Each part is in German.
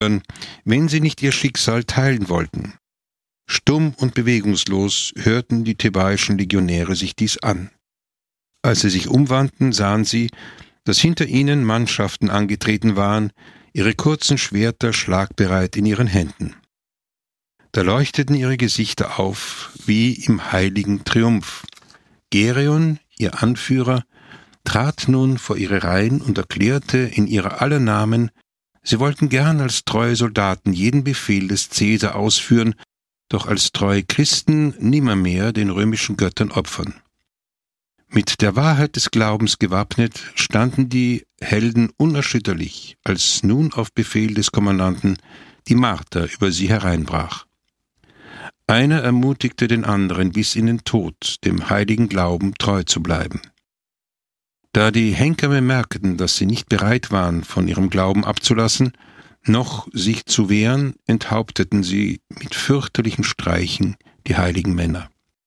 wenn sie nicht ihr Schicksal teilen wollten. Stumm und bewegungslos hörten die thebaischen Legionäre sich dies an. Als sie sich umwandten, sahen sie, dass hinter ihnen Mannschaften angetreten waren, ihre kurzen Schwerter schlagbereit in ihren Händen. Da leuchteten ihre Gesichter auf wie im heiligen Triumph. Gereon, ihr Anführer, trat nun vor ihre Reihen und erklärte in ihrer aller Namen, sie wollten gern als treue Soldaten jeden Befehl des Cäsar ausführen, doch als treue Christen nimmermehr den römischen Göttern opfern. Mit der Wahrheit des Glaubens gewappnet standen die Helden unerschütterlich, als nun auf Befehl des Kommandanten die Marter über sie hereinbrach. Einer ermutigte den anderen bis in den Tod, dem heiligen Glauben treu zu bleiben. Da die Henker bemerkten, dass sie nicht bereit waren, von ihrem Glauben abzulassen, noch sich zu wehren, enthaupteten sie mit fürchterlichen Streichen die heiligen Männer.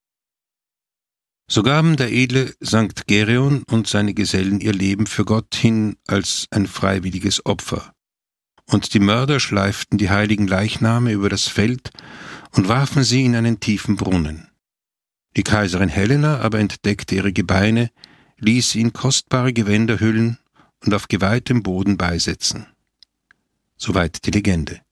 So gaben der edle Sankt Gereon und seine Gesellen ihr Leben für Gott hin als ein freiwilliges Opfer. Und die Mörder schleiften die heiligen Leichname über das Feld und warfen sie in einen tiefen Brunnen. Die Kaiserin Helena aber entdeckte ihre Gebeine, ließ sie in kostbare Gewänder hüllen und auf geweihtem Boden beisetzen. Soweit die Legende.